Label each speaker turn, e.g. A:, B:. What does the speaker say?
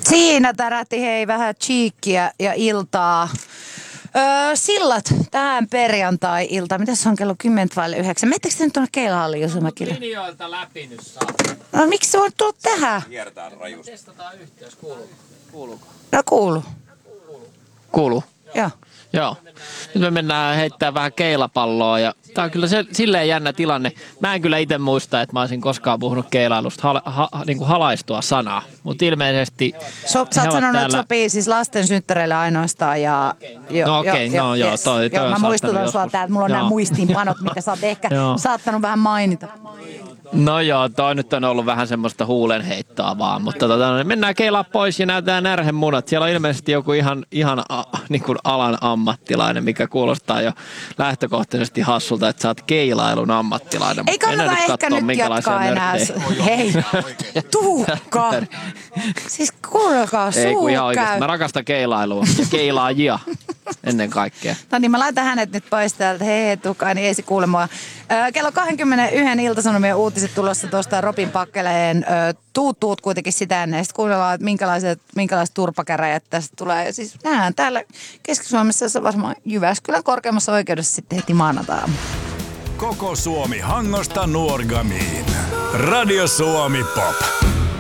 A: Siinä tärähti hei vähän cheekkiä ja iltaa. Sillat tähän perjantai-iltaan. Mitäs se on kello 10:09? Menettekö te nyt tuonne Keilahalliin, Jusumäkille?
B: Linjoilta läpi nyt saa.
A: No miksi se on tullut tähän?
C: Hiertään rajusti.
B: Testataan yhteys. Kuuluuko?
A: No kuuluu.
B: Kuuluu.
A: Joo.
B: Joo. Nyt me mennään heittämään vähän keilapalloa ja tää on kyllä silleen jännä tilanne. Mä en kyllä itse muista, että mä olisin koskaan puhunut keilailusta niin kuin halaistua sanaa, mutta ilmeisesti
A: Sä oot sanonut, että sopii siis lasten synttäreille ainoastaan ja... Mä muistutan sua tää, että mulla on nämä muistiinpanot, mitä sä oot ehkä saattanut vähän mainita.
B: No joo, toi nyt on ollut vähän semmoista huulenheittoa vaan, mutta mennään keilaa pois ja näytetään närhemunat. Siellä on ilmeisesti joku ihan niin kuin alan ammattilainen, mikä kuulostaa jo lähtökohtaisesti hassulta, että sä oot keilailun ammattilainen.
A: Ei kannata ehkä nyt jatkaa enää. Hei, Tuukka. Siis kuulkaa,
B: ei kun ihan
A: suu
B: oikeasti.
A: käy.
B: Mä rakastan keilailua ja keilaajia ennen kaikkea.
A: No niin, mä laitan hänet nyt pois täältä. Hei Tuukka, niin ei se kuule mua. Kello 21 Ilta-Sanomien uutiset tulossa tuosta Robin Pakkeleen. Tuut kuitenkin sitä ennen. Sitten kuunnellaan, että minkälaiset turpakäräjät tästä tulee. Siis nähdään täällä Keski-Suomessa, varmaan Jyväskylän korkeimmassa oikeudessa sitten heti maanantaina.
D: Koko Suomi Hangosta Nuorgamiin. Radio Suomi Pop.